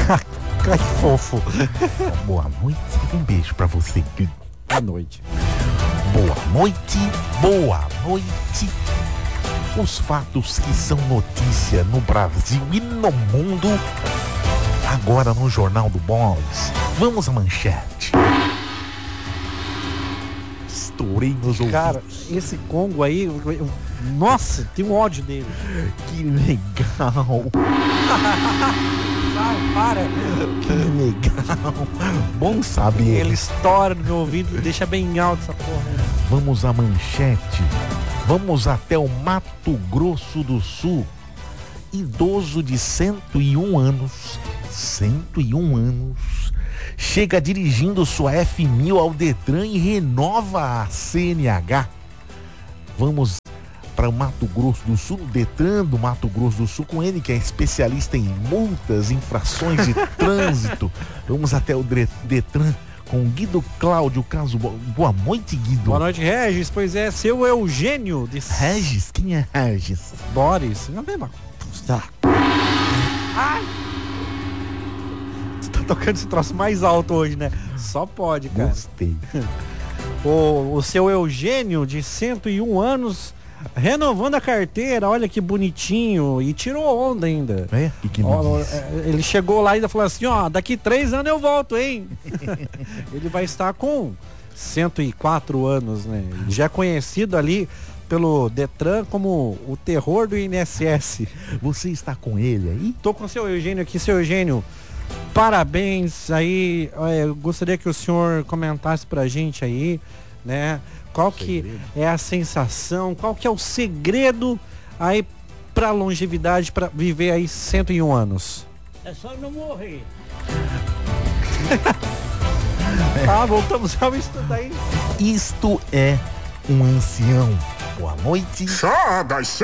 Ai, que fofo. Boa noite, um beijo pra você. Boa noite. Boa noite, boa noite. Os fatos que são notícia no Brasil e no mundo, agora no Jornal do Boys. Vamos à manchete. Estourei meus ouvidos. Cara, esse Congo aí, nossa, tem um ódio dele. Que legal. Sai, para. Que legal. Bom saber. Ele estoura no meu ouvido, deixa bem alto essa porra. Vamos à manchete. Vamos até o Mato Grosso do Sul. Idoso de 101 anos, chega dirigindo sua F1000 ao Detran e renova a CNH. Vamos para o Mato Grosso do Sul, Detran do Mato Grosso do Sul, com ele que é especialista em multas, infrações de trânsito. Vamos até o Detran com Guido Cláudio Caso. Boa noite, Guido. Boa noite, Regis. Pois é, seu Eugênio de... Regis? Quem é Regis? Boris. Não é mesmo? Tá. Ai! Você tá tocando esse troço mais alto hoje, né? Só pode, cara. Gostei. O seu Eugênio, de 101 anos, renovando a carteira, olha que bonitinho, e tirou onda ainda. É? E que ele chegou lá e ainda falou assim, ó, daqui 3 anos eu volto, hein? Ele vai estar com 104 anos, né? Ele já é conhecido ali pelo Detran como o terror do INSS. Você está com ele aí? Tô com o seu Eugênio aqui, seu Eugênio. Parabéns aí. Eu gostaria que o senhor comentasse pra gente aí, né? Qual que é a sensação, qual que é o segredo aí pra longevidade, pra viver aí 101 anos? É só não morrer. Tá, voltamos ao estudo aí. Isto é um ancião. Boa noite. Chá das